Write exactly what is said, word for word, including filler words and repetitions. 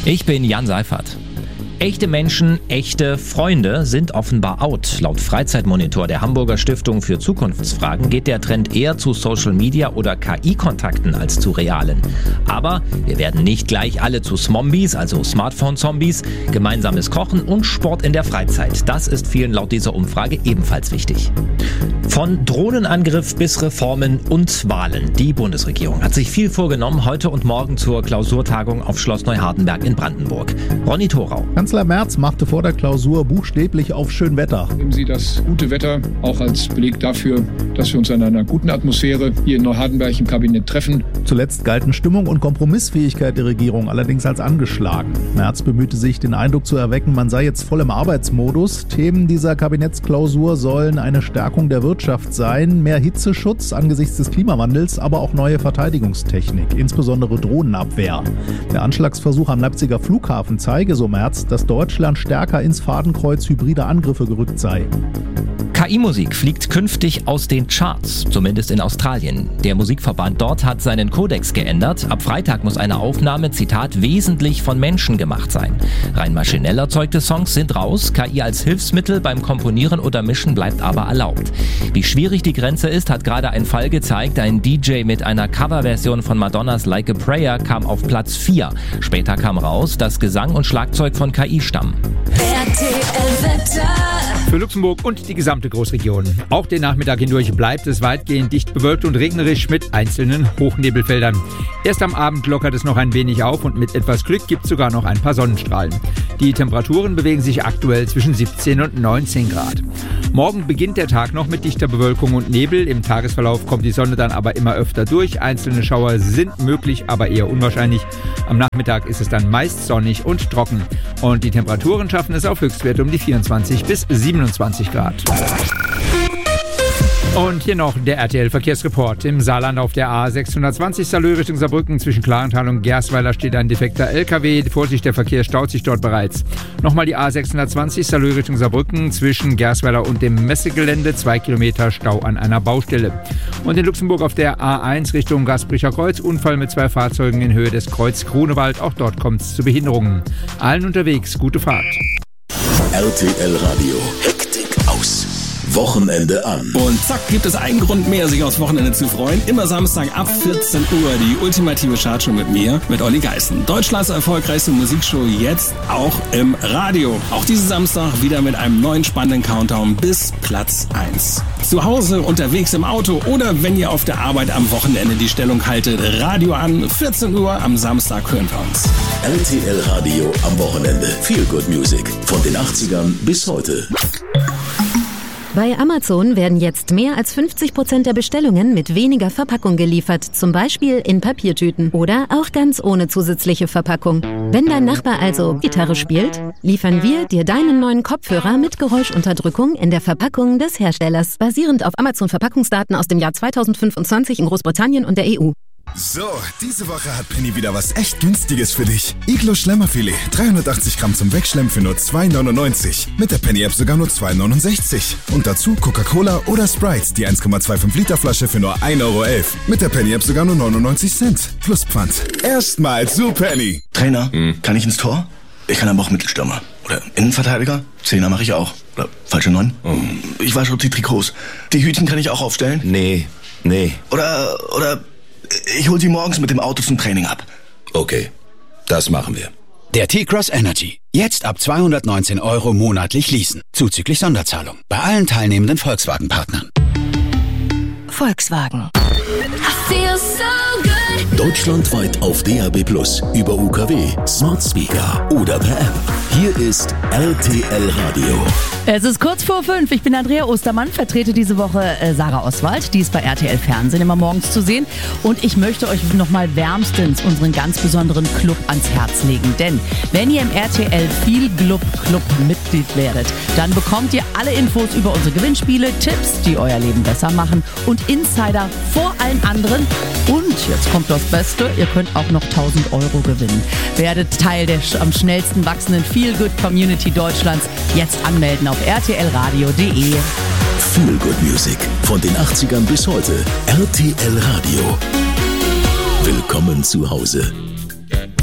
Ich bin Jan Seifert. Echte Menschen, echte Freunde sind offenbar out. Laut Freizeitmonitor der Hamburger Stiftung für Zukunftsfragen geht der Trend eher zu Social Media oder K I-Kontakten als zu realen. Aber wir werden nicht gleich alle zu Smombies, also Smartphone-Zombies. Gemeinsames Kochen und Sport in der Freizeit, das ist vielen laut dieser Umfrage ebenfalls wichtig. Von Drohnenangriff bis Reformen und Wahlen. Die Bundesregierung hat sich viel vorgenommen, heute und morgen zur Klausurtagung auf Schloss Neuhardenberg in Brandenburg. Ronny Thorau. Kanzler Merz machte vor der Klausur buchstäblich auf Schönwetter. Nehmen Sie das gute Wetter auch als Beleg dafür, dass wir uns in einer guten Atmosphäre hier in Neuhardenberg im Kabinett treffen. Zuletzt galten Stimmung und Kompromissfähigkeit der Regierung allerdings als angeschlagen. Merz bemühte sich, den Eindruck zu erwecken, man sei jetzt voll im Arbeitsmodus. Themen dieser Kabinettsklausur sollen eine Stärkung der Wirtschaft sein, mehr Hitzeschutz angesichts des Klimawandels, aber auch neue Verteidigungstechnik, insbesondere Drohnenabwehr. Der Anschlagsversuch am Leipziger Flughafen zeige, so Merz, dass Deutschland stärker ins Fadenkreuz hybrider Angriffe gerückt sei. K I-Musik fliegt künftig aus den Charts, zumindest in Australien. Der Musikverband dort hat seinen Kodex geändert. Ab Freitag muss eine Aufnahme, Zitat, wesentlich von Menschen gemacht sein. Rein maschinell erzeugte Songs sind raus, K I als Hilfsmittel beim Komponieren oder Mischen bleibt aber erlaubt. Wie schwierig die Grenze ist, hat gerade ein Fall gezeigt. Ein D J mit einer Coverversion von Madonnas Like a Prayer kam auf Platz vier. Später kam raus, dass Gesang und Schlagzeug von K I stammen. R T L-Wetter. Für Luxemburg und die gesamte Großregion. Auch den Nachmittag hindurch bleibt es weitgehend dicht bewölkt und regnerisch mit einzelnen Hochnebelfeldern. Erst am Abend lockert es noch ein wenig auf und mit etwas Glück gibt es sogar noch ein paar Sonnenstrahlen. Die Temperaturen bewegen sich aktuell zwischen siebzehn und neunzehn Grad. Morgen beginnt der Tag noch mit dichter Bewölkung und Nebel. Im Tagesverlauf kommt die Sonne dann aber immer öfter durch. Einzelne Schauer sind möglich, aber eher unwahrscheinlich. Am Nachmittag ist es dann meist sonnig und trocken. Und die Temperaturen schaffen es auf Höchstwerte um die vierundzwanzig bis siebenundzwanzig Grad. Und hier noch der R T L-Verkehrsreport. Im Saarland auf der A sechshundertzwanzig Salö Richtung Saarbrücken zwischen Klarenthal und Gersweiler steht ein defekter L K W. Vorsicht, der Verkehr staut sich dort bereits. Nochmal die A sechshundertzwanzig Salö Richtung Saarbrücken zwischen Gersweiler und dem Messegelände. Zwei Kilometer Stau an einer Baustelle. Und in Luxemburg auf der A eins Richtung Gaspricher Kreuz. Unfall mit zwei Fahrzeugen in Höhe des Kreuz Grunewald. Auch dort kommt es zu Behinderungen. Allen unterwegs gute Fahrt. R T L Radio. Hektik aus. Wochenende an. Und zack, gibt es einen Grund mehr, sich aufs Wochenende zu freuen. Immer Samstag ab vierzehn Uhr die ultimative Chartshow mit mir, mit Olli Geißen. Deutschlands erfolgreichste Musikshow jetzt auch im Radio. Auch diesen Samstag wieder mit einem neuen spannenden Countdown bis Platz eins. Zu Hause, unterwegs im Auto oder wenn ihr auf der Arbeit am Wochenende die Stellung haltet, Radio an, vierzehn Uhr am Samstag hören wir uns. R T L Radio am Wochenende. Feel Good Music. Von den achtzigern bis heute. Bei Amazon werden jetzt mehr als fünfzig Prozent der Bestellungen mit weniger Verpackung geliefert, zum Beispiel in Papiertüten oder auch ganz ohne zusätzliche Verpackung. Wenn dein Nachbar also Gitarre spielt, liefern wir dir deinen neuen Kopfhörer mit Geräuschunterdrückung in der Verpackung des Herstellers, basierend auf Amazon-Verpackungsdaten aus dem Jahr zweitausendfünfundzwanzig in Großbritannien und der E U. So, diese Woche hat Penny wieder was echt Günstiges für dich. Iglo Schlemmerfilet, dreihundertachtzig Gramm zum Wegschlemmen für nur zwei neunundneunzig. Mit der Penny-App sogar nur zwei neunundsechzig. Und dazu Coca-Cola oder Sprite, die eins Komma fünfundzwanzig Liter Flasche für nur ein Euro elf. Mit der Penny-App sogar nur neunundneunzig Cent. Plus Pfand. Erstmal zu Penny. Trainer, hm. kann ich ins Tor? Ich kann aber auch Mittelstürmer. Oder Innenverteidiger? Zehner mache ich auch. Oder falsche Neun? Hm. Ich wasche die Trikots. Die Hütchen kann ich auch aufstellen? Nee, nee. Oder, oder... Ich hol sie morgens mit dem Auto zum Training ab. Okay, das machen wir. Der T-Cross Energy. Jetzt ab zweihundertneunzehn Euro monatlich leasen. Zuzüglich Sonderzahlung. Bei allen teilnehmenden Volkswagen-Partnern. Volkswagen. Deutschlandweit auf D A B Plus, über U K W, Smart Speaker oder per App. Hier ist R T L Radio. Es ist kurz vor fünf. Ich bin Andrea Ostermann, vertrete diese Woche äh, Sarah Oswald. Die ist bei R T L Fernsehen immer morgens zu sehen. Und ich möchte euch nochmal wärmstens unseren ganz besonderen Club ans Herz legen. Denn wenn ihr im R T L Feel Club Club Mitglied werdet, dann bekommt ihr alle Infos über unsere Gewinnspiele, Tipps, die euer Leben besser machen und Insider vor allen anderen. Und jetzt kommt das Beste, ihr könnt auch noch tausend Euro gewinnen. Werdet Teil der am schnellsten wachsenden Feel Good Community Deutschlands. Jetzt anmelden auf r t l radio punkt d e. Feel Good Music. Von den achtzigern bis heute. R T L Radio. Willkommen zu Hause.